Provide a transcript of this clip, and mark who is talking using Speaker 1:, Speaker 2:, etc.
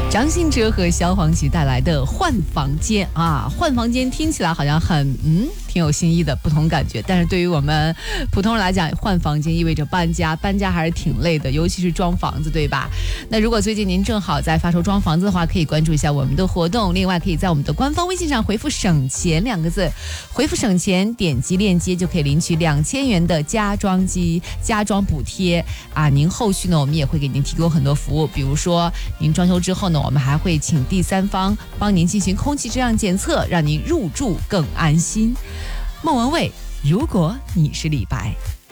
Speaker 1: 张信哲和萧煌奇带来的《换房间》啊，换房间听起来好像挺有新意的不同感觉，但是对于我们普通人来讲，换房间意味着搬家，搬家还是挺累的，尤其是装房子，对吧？那如果最近您正好在发售装房子的话，可以关注一下我们的活动，另外可以在我们的官方微信上回复省钱2个字，回复省钱，点击链接就可以领取2000元的家装补贴啊！您后续呢，我们也会给您提供很多服务，比如说您装修之后呢，我们还会请第三方帮您进行空气质量检测，让您入住更安心。莫文蔚，如果你是李白。